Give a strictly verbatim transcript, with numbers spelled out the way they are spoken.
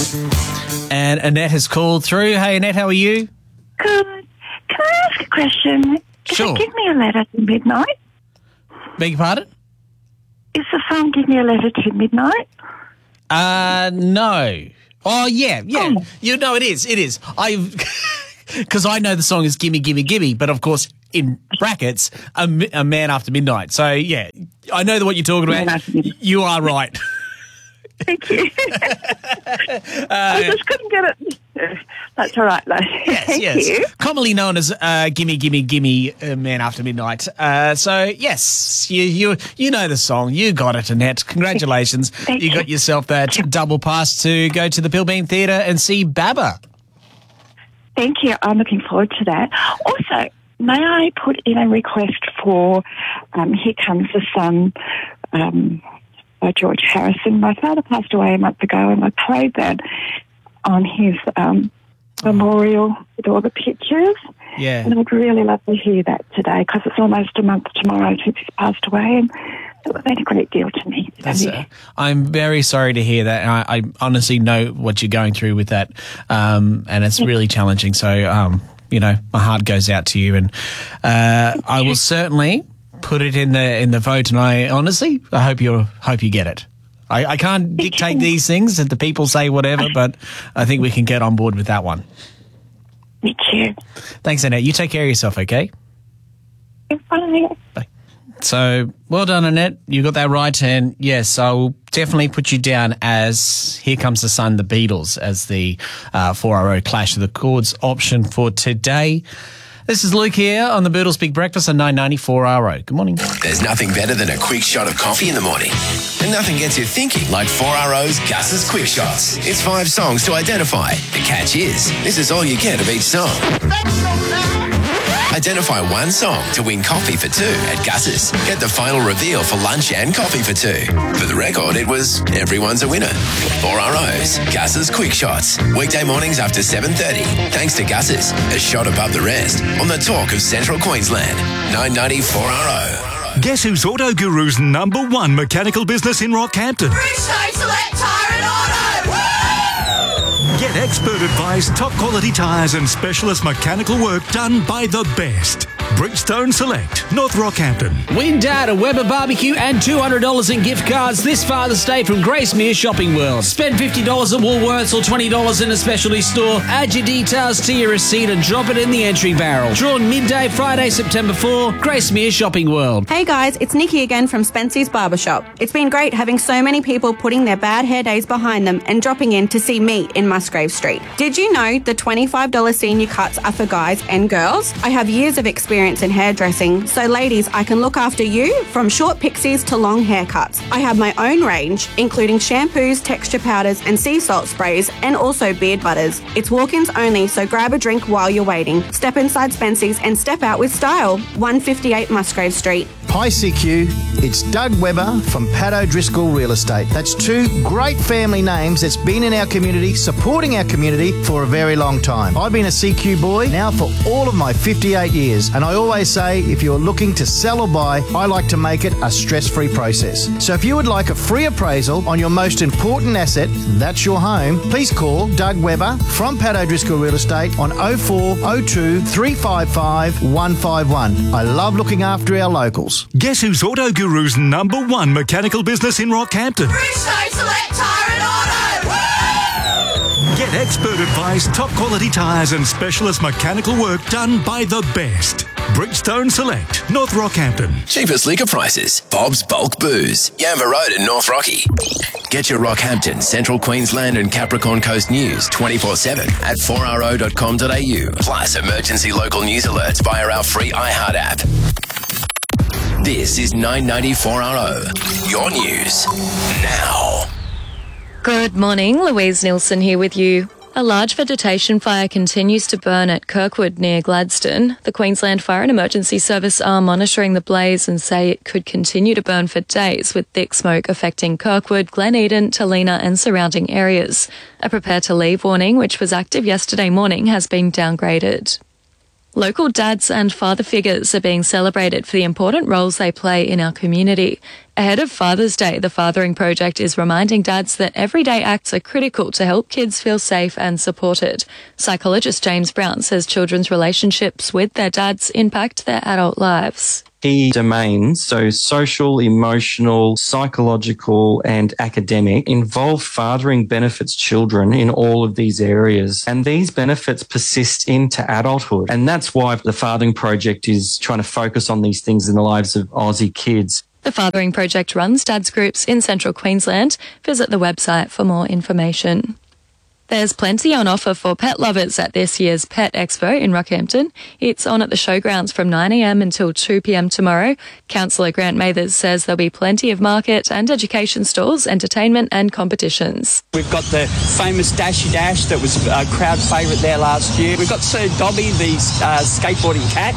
And Annette has called through. Hey, Annette, how are you? Good. Can I ask a question? Is Sure. it Give Me a Letter to Midnight? Beg your pardon? Is the song Give Me a Letter to Midnight? Uh, no. Oh, yeah, yeah. Oh. You know it is, it is. I, because I know the song is Gimme, Gimme, Gimme, but of course, in brackets, a, Mi- a Man After Midnight. So, yeah, I know what you're talking Man about. After Midnight. You are right. Thank you. I just couldn't get it. That's all right, though. Yes, Thank yes. you. Commonly known as uh, Gimme, Gimme, Gimme, uh, Man After Midnight. Uh, so, yes, you you you know the song. You got it, Annette. Congratulations. Thank you you. got yourself that double pass to go to the Pilbeam Theatre and see Baba. Thank you. I'm looking forward to that. Also, may I put in a request for um, Here Comes the Sun um, by George Harrison. My father passed away a month ago, and I played that on his um, memorial with all the pictures. Yeah. And I'd really love to hear that today because it's almost a month tomorrow since he's passed away, and it meant a great deal to me. That's, So, uh, I'm very sorry to hear that. And I, I honestly know what you're going through with that, um, and it's really challenging. So, um, you know, my heart goes out to you, and uh, I will certainly put it in the in the vote. And I honestly, I hope you hope you get it. I, I can't dictate these things, that the people say whatever, but I think we can get on board with that one. Thank you. Thanks, Annette. You take care of yourself, okay? Bye. Bye. So, well done, Annette. You got that right. And yes, I'll definitely put you down as Here Comes the Sun, the Beatles, as the uh, four R O Clash of the Chords option for today. This is Luke here on the Beatles Big Breakfast on nine ninety four R O. Good morning. There's nothing better than a quick shot of coffee in the morning. And nothing gets you thinking like four R O's Gus's Quick Shots. It's five songs to identify. The catch is, this is all you get of each song. Identify one song to win coffee for two at Gus's. Get the final reveal for lunch and coffee for two. For the record, it was everyone's a winner. four R O's Gus's Quick Shots. Weekday mornings after seven thirty. Thanks to Gus's, a shot above the rest on the talk of Central Queensland. nine ninety four R O. Guess who's Auto Guru's number one mechanical business in Rockhampton? Bridgestone Select Tyre and Auto! Woo! Get expert advice, top quality tyres and specialist mechanical work done by the best. Bridgestone Select, North Rockhampton. Win Dad a Weber barbecue and two hundred dollars in gift cards this Father's Day from Gracemere Shopping World. Spend fifty dollars at Woolworths or twenty dollars in a specialty store. Add your details to your receipt and drop it in the entry barrel. Drawn midday Friday, September fourth, Gracemere Shopping World. Hey guys, it's Nikki again from Spency's Barbershop. It's been great having so many people putting their bad hair days behind them and dropping in to see me in Musgrave Street. Did you know the twenty-five dollars senior cuts are for guys and girls? I have years of experience in hairdressing, so ladies, I can look after you from short pixies to long haircuts. I have my own range, including shampoos, texture powders and sea salt sprays, and also beard butters. It's walk-ins only, so grab a drink while you're waiting. Step inside Spency's and step out with style. one fifty-eight Musgrave Street. Hi C Q, it's Doug Webber from Pat O'Driscoll Real Estate. That's two great family names that's been in our community, supporting our community for a very long time. I've been a C Q boy now for all of my fifty-eight years, and I always say if you're looking to sell or buy, I like to make it a stress-free process. So if you would like a free appraisal on your most important asset, that's your home, please call Doug Webber from Pat O'Driscoll Real Estate on oh four oh two, three five five, one five one. I love looking after our locals. Guess who's Auto Guru's number one mechanical business in Rockhampton? Bridgestone Select Tyre and Auto! Woo! Get expert advice, top quality tyres and specialist mechanical work done by the best. Bridgestone Select, North Rockhampton. Cheapest liquor prices. Bob's Bulk Booze. Yamba Road in North Rocky. Get your Rockhampton, Central Queensland and Capricorn Coast news twenty-four seven at four r o dot com dot a u. Plus emergency local news alerts via our free iHeart app. This is nine ninety-four R O. Your news now. Good morning, Louise Nilsson here with you. A large vegetation fire continues to burn at Kirkwood near Gladstone. The Queensland Fire and Emergency Service are monitoring the blaze and say it could continue to burn for days, with thick smoke affecting Kirkwood, Glen Eden, Talina and surrounding areas. A prepare to leave warning, which was active yesterday morning, has been downgraded. Local dads and father figures are being celebrated for the important roles they play in our community. Ahead of Father's Day, the Fathering Project is reminding dads that everyday acts are critical to help kids feel safe and supported. Psychologist James Brown says children's relationships with their dads impact their adult lives. Key domains, so social, emotional, psychological and academic, involved fathering benefits children in all of these areas. And these benefits persist into adulthood. And that's why the Fathering Project is trying to focus on these things in the lives of Aussie kids. The Fathering Project runs dads groups in central Queensland. Visit the website for more information. There's plenty on offer for pet lovers at this year's Pet Expo in Rockhampton. It's on at the showgrounds from nine a m until two p m tomorrow. Councillor Grant Mathers says there'll be plenty of market and education stalls, entertainment and competitions. We've got the famous Dashy Dash that was a crowd favourite there last year. We've got Sir Dobby, the uh, skateboarding cat.